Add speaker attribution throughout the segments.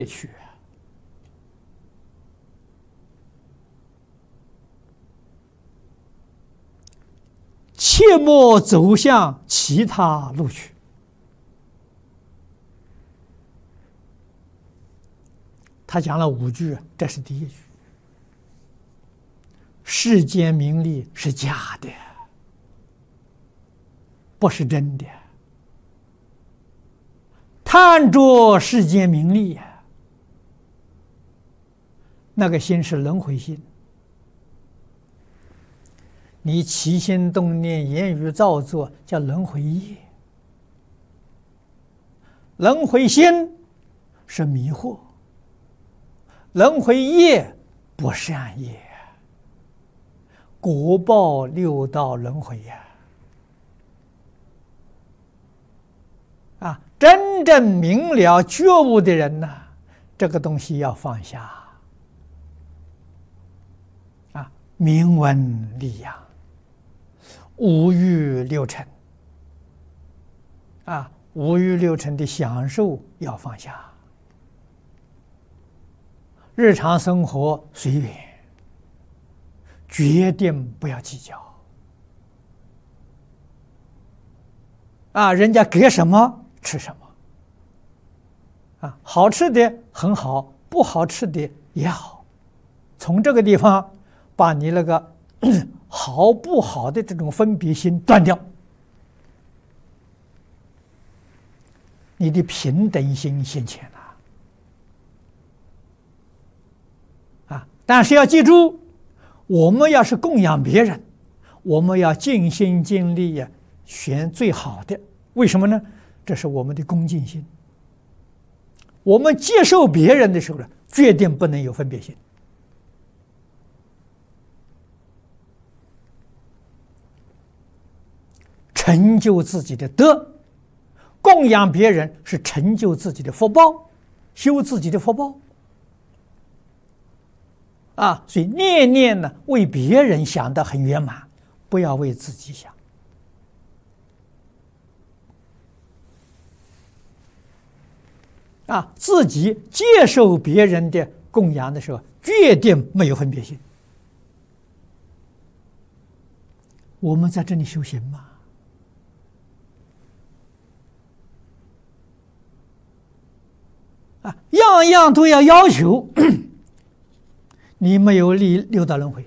Speaker 1: 去，切莫走向其他路去。他讲了5句，这是第1句。世间名利是假的，不是真的。贪着世间名利呀，那个心是轮回心。你起心动念、言语造作，叫轮回业。轮回心是迷惑，轮回业不善业，果报6道轮回呀！真正明了觉悟的人呢，这个东西要放下。明文利养，5欲6尘。5欲6尘的享受要放下，日常生活随缘，决定不要计较。人家给什么吃什么，好吃的很好，不好吃的也好，从这个地方把你那个好不好的这种分别心断掉，你的平等心现前了。但是要记住，我们要是供养别人，我们要尽心尽力呀，选最好的。为什么呢？这是我们的恭敬心。我们接受别人的时候呢，决定不能有分别心。成就自己的德，供养别人是成就自己的福报，修自己的福报。所以念念呢，为别人想得很圆满，不要为自己想。自己接受别人的供养的时候，决定没有分别心。我们在这里修行嘛，样样都要要求，你没有立6道轮回。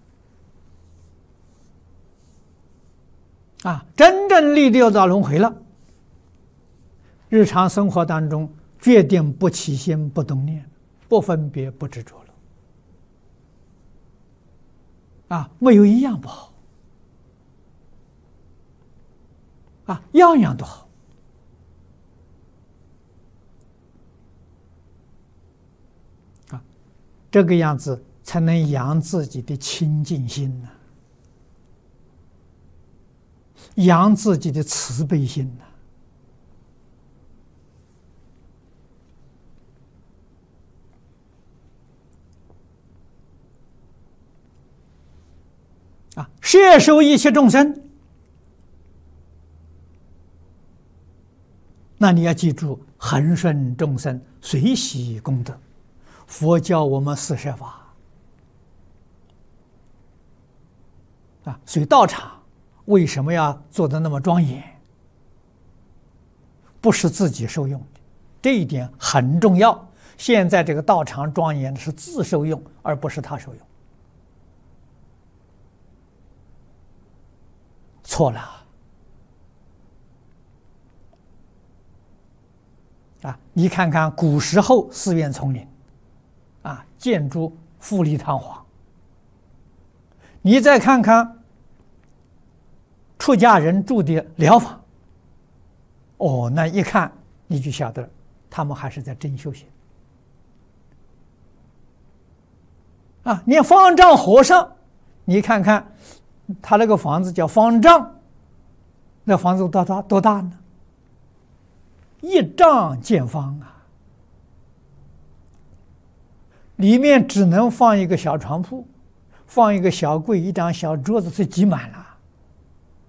Speaker 1: 真正立6道轮回了，日常生活当中决定不起心不动念，不分别不执着了。没有一样不好，样样都好。这个样子才能养自己的清净心呢，养自己的慈悲心呢。摄受一切众生，那你要记住，恒顺众生，随喜功德。佛教我们4摄法，所以道场为什么要做得那么庄严？不是自己受用的，这一点很重要。现在这个道场庄严是自受用，而不是他受用。错了。你看看古时候寺院丛林，建筑富丽堂皇。你再看看出家人住的寮房，那一看你就晓得他们还是在真修行。连方丈和尚，你看看他那个房子叫方丈，那房子多大呢？1丈见方里面只能放一个小床铺，放一个小柜，一张小桌子，就挤满了。